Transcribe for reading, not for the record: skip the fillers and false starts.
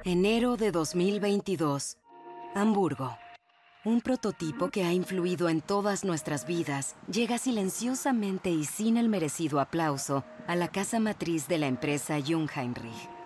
Enero de 2022. Hamburgo. Un prototipo que ha influido en todas nuestras vidas llega silenciosamente y sin el merecido aplauso a la casa matriz de la empresa Jungheinrich.